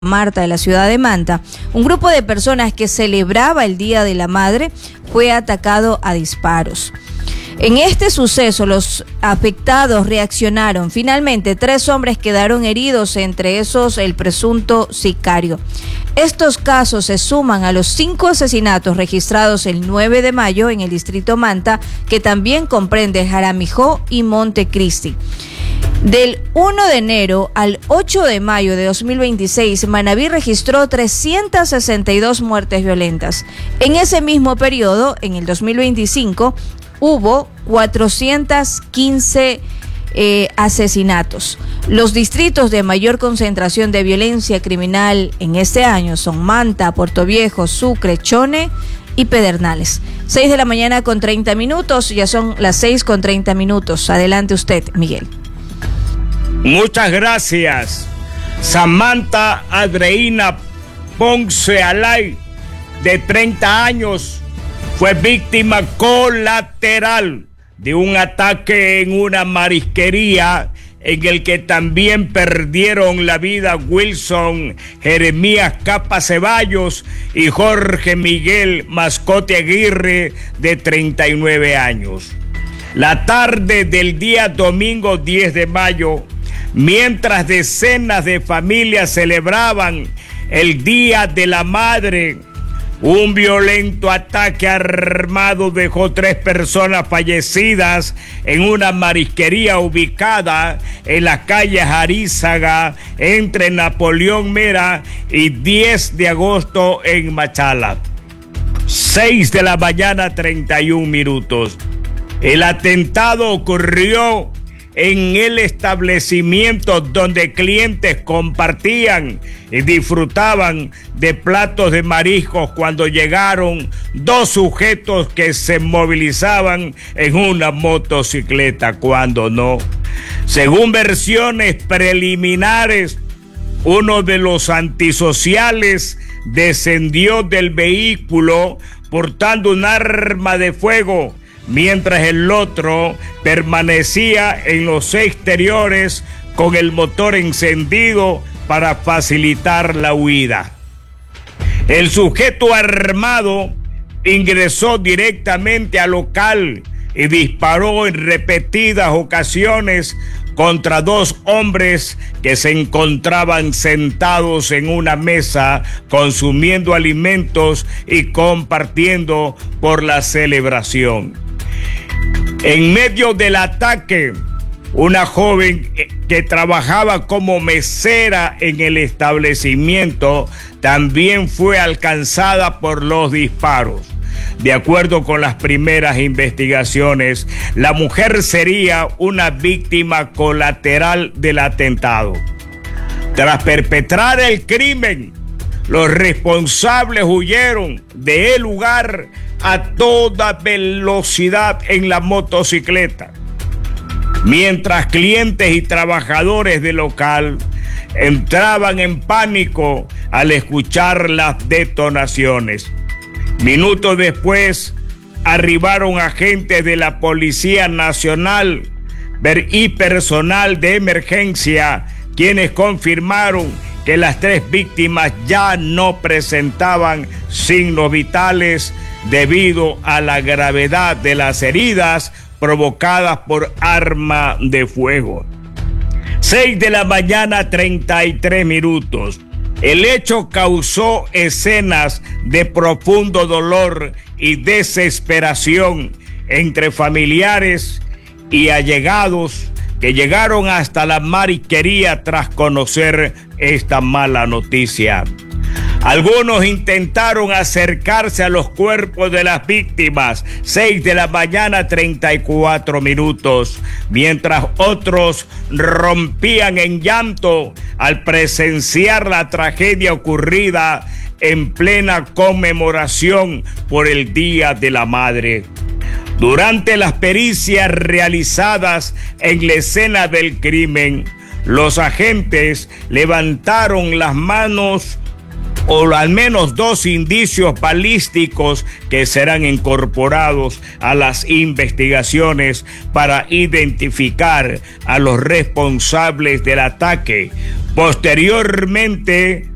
Marta de la ciudad de Manta, un grupo de personas que celebraba el Día de la Madre fue atacado a disparos. En este suceso, los afectados reaccionaron. Finalmente, 3 hombres quedaron heridos, entre esos el presunto sicario. Estos casos se suman a los 5 asesinatos registrados el 9 de mayo en el distrito Manta, que también comprende Jaramijó y Montecristi. Del 1 de enero al 8 de mayo de 2026, Manabí registró 362 muertes violentas. En ese mismo periodo, en el 2025, hubo 415 asesinatos. Los distritos de mayor concentración de violencia criminal en este año son Manta, Puerto Viejo, Sucre, Chone y Pedernales. 6 de la mañana con 30 minutos, ya son las 6 con 30 minutos. Adelante usted, Miguel. Muchas gracias. Samantha Adreina Ponce Alay, de 30 años, fue víctima colateral de un ataque en una marisquería en el que también perdieron la vida Wilson Jeremías Capa Ceballos y Jorge Miguel Mascote Aguirre, de 39 años. La tarde del día domingo 10 de mayo, mientras decenas de familias celebraban el Día de la Madre, un violento ataque armado dejó 3 personas fallecidas en una marisquería ubicada en la calle Jarízaga, entre Napoleón Mera y 10 de agosto en Machala. 6 de la mañana, 31 minutos. El atentado ocurrió en el establecimiento donde clientes compartían y disfrutaban de platos de mariscos cuando llegaron 2 sujetos que se movilizaban en una motocicleta, cuando no. Según versiones preliminares, uno de los antisociales descendió del vehículo portando un arma de fuego, mientras el otro permanecía en los exteriores con el motor encendido para facilitar la huida. El sujeto armado ingresó directamente al local y disparó en repetidas ocasiones contra 2 hombres que se encontraban sentados en una mesa consumiendo alimentos y compartiendo por la celebración. En medio del ataque, una joven que trabajaba como mesera en el establecimiento también fue alcanzada por los disparos. De acuerdo con las primeras investigaciones, la mujer sería una víctima colateral del atentado. Tras perpetrar el crimen, los responsables huyeron del lugar a toda velocidad en la motocicleta, mientras clientes y trabajadores del local entraban en pánico al escuchar las detonaciones. Minutos después, arribaron agentes de la Policía Nacional y personal de emergencia, quienes confirmaron que las 3 víctimas ya no presentaban signos vitales debido a la gravedad de las heridas provocadas por arma de fuego. 6 de la mañana, 33 minutos. El hecho causó escenas de profundo dolor y desesperación entre familiares y allegados que llegaron hasta la marisquería tras conocer esta mala noticia. Algunos intentaron acercarse a los cuerpos de las víctimas, 6 de la mañana, 34 minutos, mientras otros rompían en llanto al presenciar la tragedia ocurrida en plena conmemoración por el Día de la Madre. Durante las pericias realizadas en la escena del crimen, los agentes levantaron las manos o al menos 2 indicios balísticos que serán incorporados a las investigaciones para identificar a los responsables del ataque. Posteriormente,